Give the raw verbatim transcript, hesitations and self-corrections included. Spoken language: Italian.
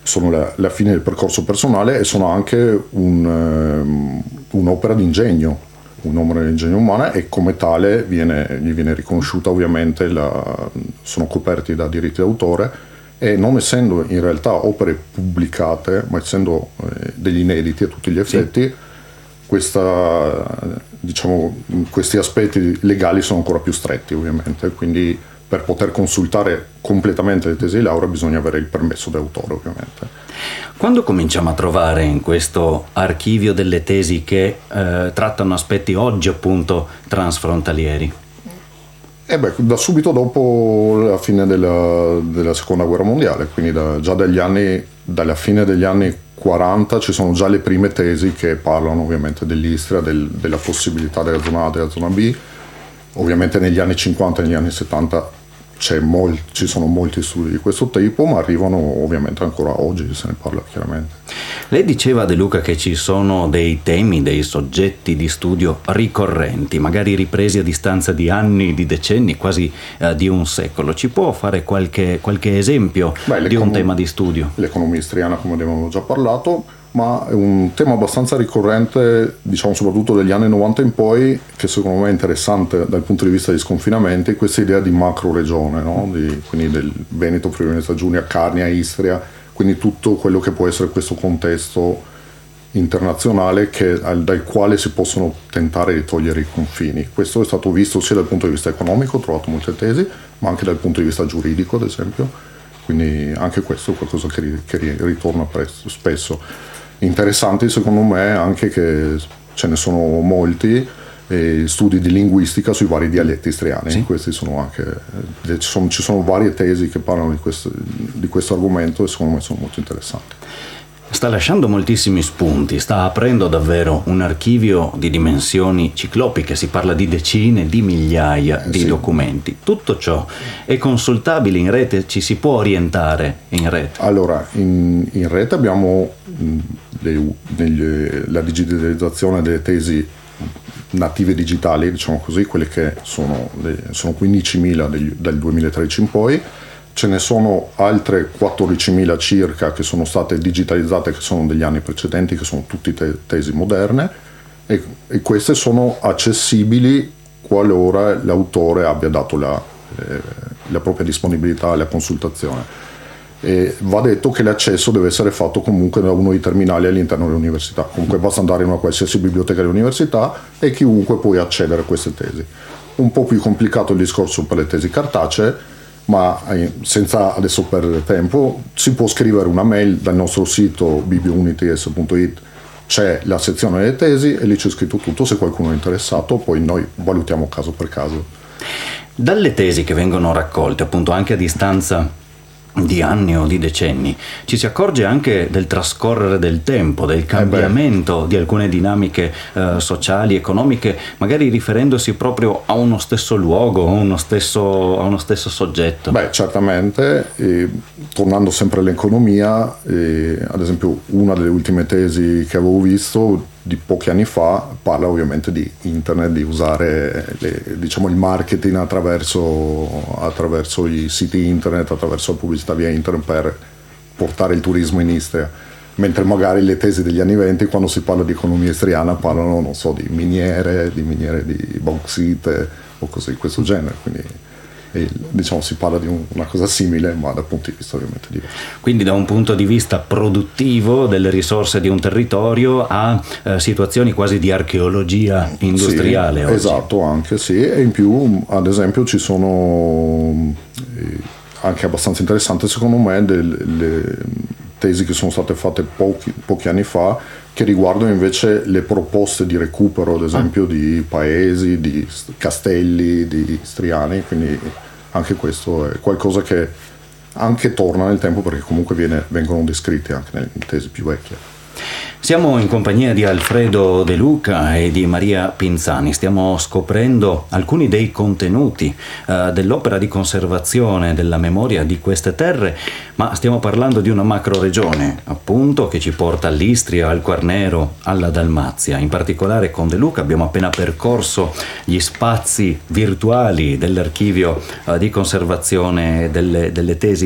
sono la, la fine del percorso personale e sono anche un, um, un'opera di ingegno, un'opera di ingegno umana, e come tale viene, gli viene riconosciuta ovviamente, la, sono coperti da diritti d'autore, e non essendo in realtà opere pubblicate, ma essendo eh, degli inediti a tutti gli effetti, sì. questa, diciamo, questi aspetti legali sono ancora più stretti ovviamente, quindi per poter consultare completamente le tesi di laurea bisogna avere il permesso d'autore ovviamente. Quando cominciamo a trovare in questo archivio delle tesi che eh, trattano aspetti oggi appunto transfrontalieri? Eh beh, da subito dopo la fine della, della seconda guerra mondiale, quindi da, già dagli anni, dalla fine degli anni quaranta ci sono già le prime tesi che parlano ovviamente dell'Istria, del, della possibilità della zona A, della zona B. Ovviamente negli anni cinquanta e negli anni settanta c'è mol- ci sono molti studi di questo tipo, ma arrivano ovviamente ancora oggi, se ne parla chiaramente. Lei diceva, De Luca, che ci sono dei temi, dei soggetti di studio ricorrenti, magari ripresi a distanza di anni, di decenni, quasi eh, di un secolo. Ci può fare qualche, qualche esempio Beh, di un tema di studio? L'economia istriana, come abbiamo già parlato, ma è un tema abbastanza ricorrente, diciamo soprattutto dagli anni novanta in poi, che secondo me è interessante dal punto di vista degli sconfinamenti, questa idea di macro regione, no? di, quindi del Veneto, Friuli Venezia Giulia, Carnia, Istria, quindi tutto quello che può essere questo contesto internazionale che, dal quale si possono tentare di togliere i confini. Questo è stato visto sia dal punto di vista economico, ho trovato molte tesi, ma anche dal punto di vista giuridico, ad esempio, quindi anche questo è qualcosa che, che ritorna presto, spesso. Interessanti secondo me anche che ce ne sono molti eh, studi di linguistica sui vari dialetti istriani, sì. Questi sono anche eh, ci, sono, ci sono varie tesi che parlano di questo, di questo argomento e secondo me sono molto interessanti. Sta lasciando moltissimi spunti, sta aprendo davvero un archivio di dimensioni ciclopiche, si parla di decine di migliaia eh, di sì. documenti. Tutto ciò è consultabile in rete, ci si può orientare in rete? Allora, in, in rete abbiamo mh, le, delle, la digitalizzazione delle tesi native digitali, diciamo così, quelle che sono, le, sono quindicimila degli, dal duemilatredici in poi. Ce ne sono altre quattordicimila circa che sono state digitalizzate, che sono degli anni precedenti, che sono tutte te- tesi moderne, e, e queste sono accessibili qualora l'autore abbia dato la, eh, la propria disponibilità alla consultazione. E va detto che l'accesso deve essere fatto comunque da uno dei terminali all'interno dell'università. Comunque basta andare in una qualsiasi biblioteca dell'università e chiunque può accedere a queste tesi. Un po' più complicato il discorso per le tesi cartacee, ma senza adesso perdere tempo si può scrivere una mail dal nostro sito bibliounits punto it, c'è la sezione delle tesi e lì c'è scritto tutto. Se qualcuno è interessato poi noi valutiamo caso per caso. Dalle tesi che vengono raccolte appunto anche a distanza di anni o di decenni ci si accorge anche del trascorrere del tempo, del cambiamento eh di alcune dinamiche eh, sociali, economiche, magari riferendosi proprio a uno stesso luogo, a uno stesso, a uno stesso soggetto. Beh, certamente, e, tornando sempre all'economia, e, ad esempio una delle ultime tesi che avevo visto di pochi anni fa parla ovviamente di internet, di usare le, diciamo il marketing attraverso, attraverso i siti internet, attraverso la pubblicità via internet per portare il turismo in Istria, mentre magari le tesi degli anni venti, quando si parla di economia istriana, parlano, non so, di miniere, di miniere di bauxite o cose di questo genere, quindi e, diciamo si parla di un, una cosa simile, ma da punti di vista ovviamente diversi. Quindi da un punto di vista produttivo delle risorse di un territorio a eh, situazioni quasi di archeologia industriale. Sì, oggi. Esatto, anche sì, e in più ad esempio ci sono eh, anche abbastanza interessanti secondo me delle tesi che sono state fatte pochi, pochi anni fa, che riguardano invece le proposte di recupero, ad esempio, ah. di paesi, di castelli, di istriani, quindi anche questo è qualcosa che anche torna nel tempo, perché comunque viene, vengono descritti anche nelle tesi più vecchie. Siamo in compagnia di Alfredo De Luca e di Maria Pinzani. Stiamo scoprendo alcuni dei contenuti uh, dell'opera di conservazione della memoria di queste terre, ma stiamo parlando di una macroregione, appunto, che ci porta all'Istria, al Quarnero, alla Dalmazia. In particolare con De Luca abbiamo appena percorso gli spazi virtuali dell'archivio uh, di conservazione delle, delle tesi